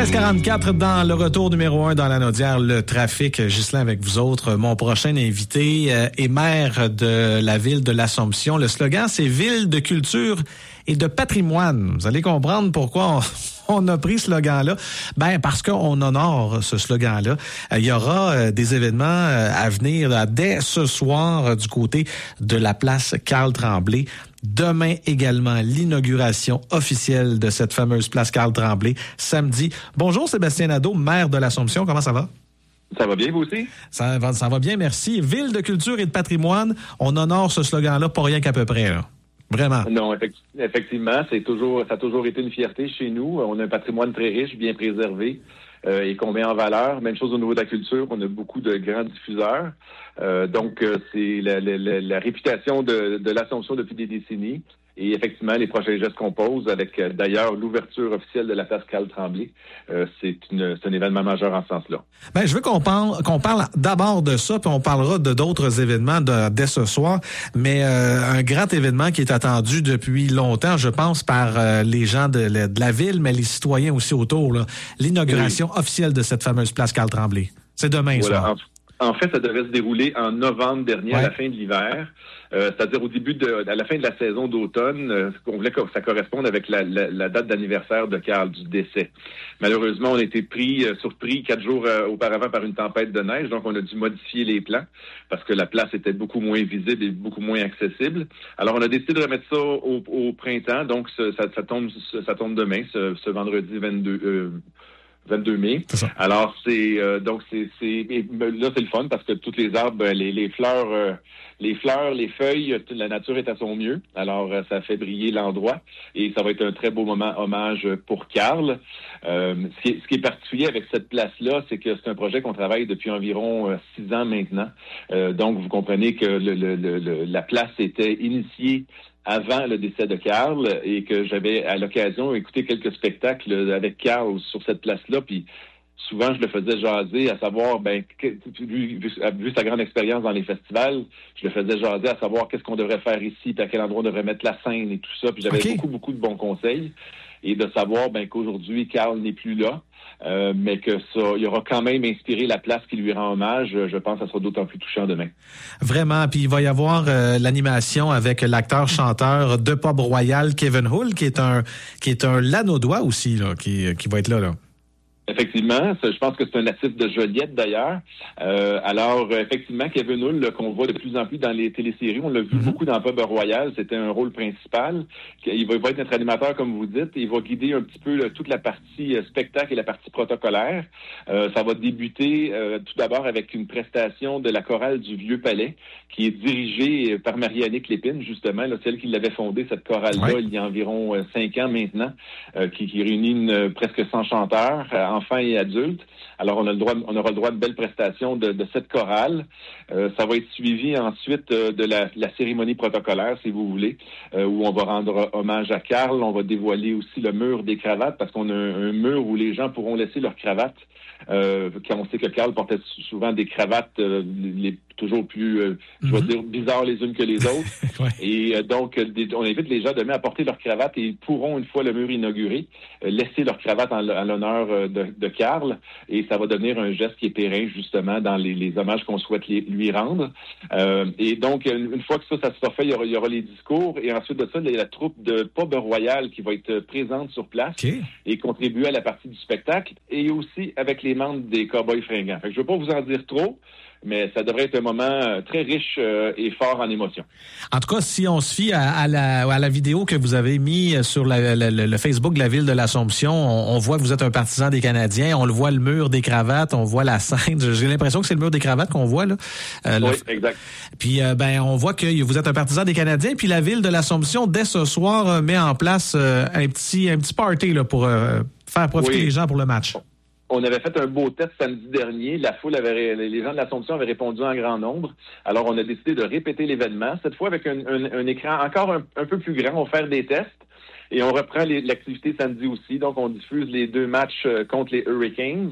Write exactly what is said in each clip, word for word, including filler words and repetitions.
seize quarante-quatre dans le retour numéro un dans la Naudière, le trafic. Ghislain avec vous autres. Mon prochain invité euh, est maire de la ville de l'Assomption. Le slogan, c'est « Ville de culture et de patrimoine ». Vous allez comprendre pourquoi on, on a pris ce slogan-là. Ben parce qu'on honore ce slogan-là. Euh, il y aura euh, des événements euh, à venir là, dès ce soir euh, du côté de la place Carl-Tremblay. Demain également, l'inauguration officielle de cette fameuse place Carl-Tremblay, samedi. Bonjour Sébastien Nadeau, maire de l'Assomption. Comment ça va? Ça va bien, vous aussi? Ça va, ça va bien, merci. Ville de culture et de patrimoine, on honore ce slogan-là pas rien qu'à peu près, là. Vraiment. Non, effectivement, c'est toujours, ça a toujours été une fierté chez nous. On a un patrimoine très riche, bien préservé. Euh, et qu'on met en valeur. Même chose au niveau de la culture, on a beaucoup de grands diffuseurs. Euh, donc, euh, c'est la, la, la, la réputation de, de l'Assomption depuis des décennies. Et effectivement, les prochains gestes qu'on pose, avec euh, d'ailleurs l'ouverture officielle de la place Carl-Tremblay, euh, c'est, une, c'est un événement majeur en ce sens-là. Ben, je veux qu'on parle, qu'on parle d'abord de ça, puis on parlera de d'autres événements de, dès ce soir. Mais euh, un grand événement qui est attendu depuis longtemps, je pense, par euh, les gens de, de la ville, mais les citoyens aussi autour, là. L'inauguration oui. officielle de cette fameuse place Carl-Tremblay. C'est demain voilà. soir. En, en fait, ça devait se dérouler en novembre dernier, ouais. à la fin de l'hiver. Euh, c'est-à-dire au début de, à la fin de la saison d'automne, euh, on voulait que ça corresponde avec la, la, la date d'anniversaire de Carl, du décès. Malheureusement, on a été pris, euh, surpris quatre jours euh, auparavant par une tempête de neige, donc on a dû modifier les plans parce que la place était beaucoup moins visible et beaucoup moins accessible. Alors, on a décidé de remettre ça au, au printemps, donc ça, ça, ça tombe, ça tombe demain, ce, ce vendredi vingt-deux. Euh, vingt-deux mai. C'est Alors, c'est euh, donc c'est, c'est là c'est le fun parce que toutes les arbres, les, les fleurs, euh, les fleurs, les feuilles, toute la nature est à son mieux. Alors, euh, ça fait briller l'endroit et ça va être un très beau moment hommage pour Carl. Euh, ce, qui est, ce qui est particulier avec cette place-là, c'est que c'est un projet qu'on travaille depuis environ euh, six ans maintenant. Euh, donc, vous comprenez que le, le, le, la place était initiée avant le décès de Carl et que j'avais à l'occasion écouté quelques spectacles avec Carl sur cette place-là, puis souvent je le faisais jaser à savoir, ben, que, vu, vu, vu sa grande expérience dans les festivals, je le faisais jaser à savoir qu'est-ce qu'on devrait faire ici, puis à quel endroit on devrait mettre la scène et tout ça, puis j'avais okay. beaucoup, beaucoup de bons conseils. Et de savoir ben, qu'aujourd'hui, Carl n'est plus là, euh, mais que ça, il aura quand même inspiré la place qui lui rend hommage. Je pense que ça sera d'autant plus touchant demain. Vraiment. Puis il va y avoir euh, l'animation avec l'acteur-chanteur de pop royal Kevin Hull, qui est un qui est un Lanaudois aussi, là, qui, qui va être là, là. Effectivement, je pense que c'est un natif de Joliette d'ailleurs. Euh, alors effectivement, Kevin Hull, là, qu'on voit de plus en plus dans les téléséries, on l'a vu mm-hmm. beaucoup dans Pub Royal, c'était un rôle principal. Il va, il va être notre animateur, comme vous dites, il va guider un petit peu là, toute la partie euh, spectacle et la partie protocolaire. Euh, ça va débuter euh, tout d'abord avec une prestation de la chorale du Vieux Palais, qui est dirigée par Marie-Annick Lépine, justement, là, celle qui l'avait fondée, cette chorale-là, ouais. il y a environ euh, cinq ans maintenant, euh, qui, qui réunit une, euh, presque cent chanteurs, euh, enfants et adultes. Alors, on a le droit, on aura le droit de belles prestations de, de cette chorale. Euh, ça va être suivi ensuite euh, de la, la cérémonie protocolaire, si vous voulez, euh, où on va rendre hommage à Carl. On va dévoiler aussi le mur des cravates, parce qu'on a un, un mur où les gens pourront laisser leurs cravates. Euh, quand on sait que Carl portait souvent des cravates euh, les, toujours plus, euh, mm-hmm. je vais dire, bizarres les unes que les autres. ouais. Et euh, donc, des, on invite les gens demain à porter leurs cravates et ils pourront, une fois le mur inauguré, euh, laisser leurs cravates en, en l'honneur euh, de, de Carl. Et ça va devenir un geste qui est périn, justement, dans les, les hommages qu'on souhaite les, lui rendre. Euh, et donc, une fois que ça, ça sera fait, il y aura, il y aura les discours. Et ensuite de ça, il y a la troupe de Pub Royal qui va être présente sur place okay. et contribuer à la partie du spectacle. Et aussi avec les membres des Cowboys fringants. Fait que je ne veux pas vous en dire trop, mais ça devrait être un moment très riche euh, et fort en émotion. En tout cas, si on se fie à, à, la, à la vidéo que vous avez mis sur la, la, le Facebook de la ville de l'Assomption, on, on voit que vous êtes un partisan des Canadiens, on le voit le mur des cravates, on voit la scène. J'ai l'impression que c'est le mur des cravates qu'on voit là. Euh, oui, le... exact. Puis euh, ben on voit que vous êtes un partisan des Canadiens, puis la ville de l'Assomption dès ce soir euh, met en place euh, un petit un petit party là pour euh, faire profiter oui. les gens pour le match. On avait fait un beau test samedi dernier. La foule avait, les gens de l'Assomption avaient répondu en grand nombre. Alors, on a décidé de répéter l'événement, cette fois avec un, un, un écran encore un, un peu plus grand. On va faire des tests et on reprend les, l'activité samedi aussi. Donc, on diffuse les deux matchs contre les Hurricanes.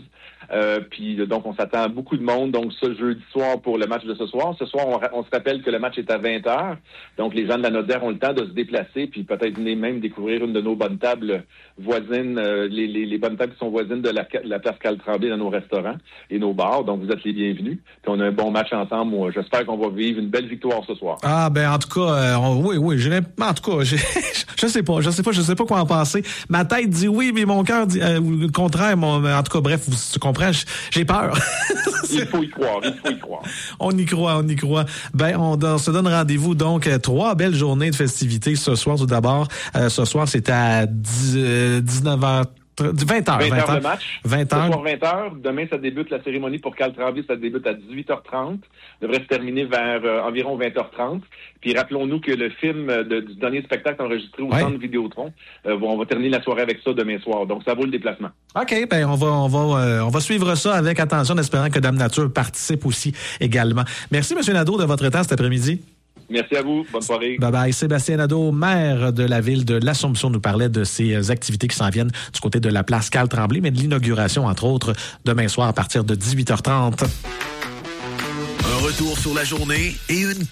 Euh, puis donc, on s'attend à beaucoup de monde. Donc, ce jeudi soir pour le match de ce soir. Ce soir, on, on se rappelle que le match est à vingt heures. Donc, les gens de la Naudière ont le temps de se déplacer puis peut-être venir même découvrir une de nos bonnes tables voisines, euh, les, les, les bonnes tables qui sont voisines de la, la place Carl-Tremblay dans nos restaurants et nos bars. Donc, vous êtes les bienvenus. Puis, on a un bon match ensemble. Moi, j'espère qu'on va vivre une belle victoire ce soir. Ah, ben, en tout cas, euh, on, oui, oui. J'ai, en tout cas, j'ai, je sais pas, je sais pas, je sais pas quoi en penser. Ma tête dit oui, mais mon cœur dit euh, le contraire. Mon, en tout cas, bref, vous, tu comprends, j'ai peur. Il faut y croire, il faut y croire. On y croit, on y croit. Ben, on, on se donne rendez-vous donc trois belles journées de festivités ce soir. Tout d'abord, euh, ce soir, c'est à dix-neuf heures. vingt heures. vingt heures le match. vingt heures. Ce soir, vingt heures. Demain, ça débute la cérémonie pour Carl-Tremblay. Ça débute à dix-huit heures trente. Ça devrait se terminer vers euh, environ vingt heures trente. Puis rappelons-nous que le film de, du dernier spectacle enregistré au ouais. Centre Vidéotron, euh, on va terminer la soirée avec ça demain soir. Donc, ça vaut le déplacement. OK. Ben, on va, on va, euh, on va suivre ça avec attention, en espérant que Dame Nature participe aussi également. Merci, M. Nadeau, de votre temps cet après-midi. Merci à vous. Bonne soirée. Bye-bye. Sébastien Nadeau, maire de la ville de l'Assomption, nous parlait de ces activités qui s'en viennent du côté de la place Carl-Tremblay, mais de l'inauguration, entre autres, demain soir à partir de dix-huit heures trente. Un retour sur la journée et une